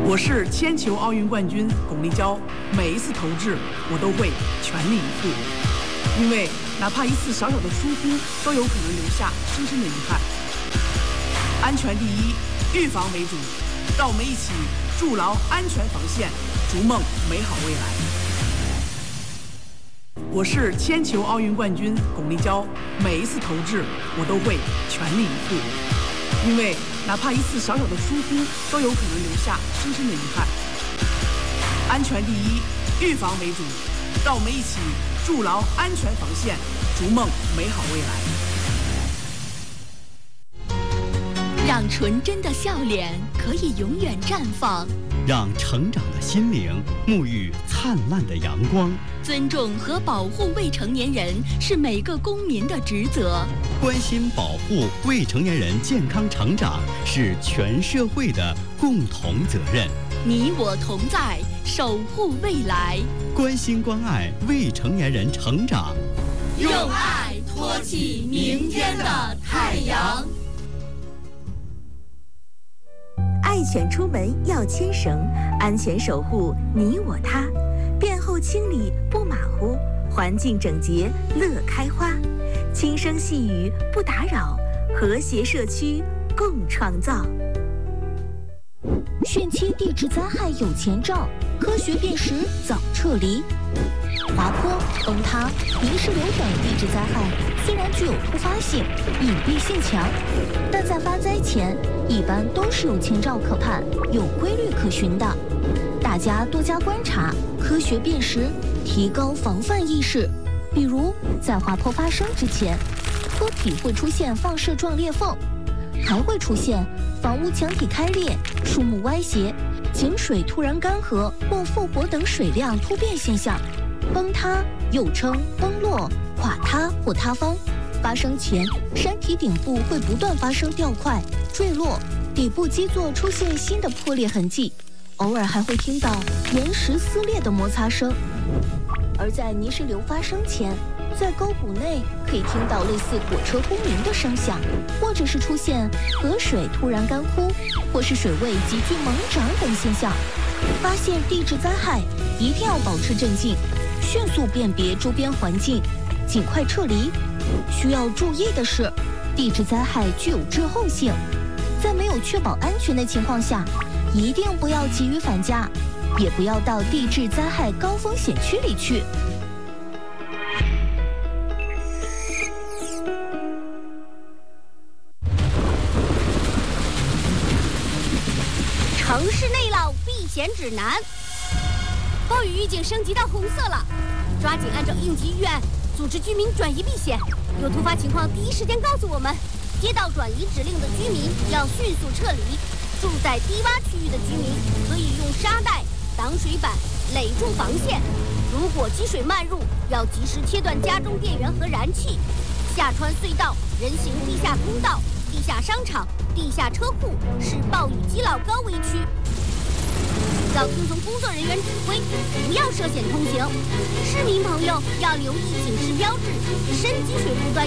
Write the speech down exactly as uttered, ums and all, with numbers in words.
我是铅球奥运冠军巩立姣，每一次投掷我都会全力以赴，因为哪怕一次小小的疏忽，都有可能留下深深的遗憾。安全第一，预防为主，让我们一起筑牢安全防线，逐梦美好未来。我是铅球奥运冠军巩立姣，每一次投掷我都会全力以赴，因为哪怕一次小小的疏忽，都有可能留下深深的遗憾。安全第一，预防为主，让我们一起筑牢安全防线，逐梦美好未来。 让纯真的笑脸可以永远绽放， 让成长的心灵沐浴灿烂的阳光。 尊重和保护未成年人是每个公民的职责， 关心保护未成年人健康成长是全社会的共同责任。 你我同在，守护未来， 关心关爱未成年人成长， 用爱托起明天的太阳。 爱犬出门要牵绳，安全守护你我他。便后清理不马虎，环境整洁乐开花。轻声细语不打扰，和谐社区共创造。 汛期地质灾害有前兆，科学辨识早撤离。滑坡、崩塌、泥石流等地质灾害虽然具有突发性、隐蔽性强，但在发灾前一般都是有前兆可盼、有规律可循的。大家多加观察，科学辨识，提高防范意识。比如在滑坡发生之前，坡体会出现放射状裂缝，还会出现房屋墙体开裂、树木歪斜、井水突然干涸或复活等水量突变现象。崩塌又称崩落、垮塌或塌方，发生前山体顶部会不断发生掉块、坠落，底部基座出现新的破裂痕迹，偶尔还会听到岩石撕裂的摩擦声。而在泥石流发生前，在沟谷内可以听到类似火车轰鸣的声响，或者是出现河水突然干枯，或是水位急剧猛涨等现象。发现地质灾害，一定要保持镇静，迅速辨别周边环境，尽快撤离。需要注意的是，地质灾害具有滞后性，在没有确保安全的情况下，一定不要急于返家，也不要到地质灾害高风险区里去。 城市内涝避险指南，暴雨预警升级到红色了，抓紧按照应急预案组织居民转移避险，有突发情况第一时间告诉我们。接到转移指令的居民要迅速撤离，住在低洼区域的居民可以用沙袋、挡水板垒住防线。如果积水漫入，要及时切断家中电源和燃气。下穿隧道、人行地下通道、地下商场、地下车库是暴雨积涝高危区，要听从工作人员指挥，不要涉险通行。市民朋友要留意警示标志，深积水路段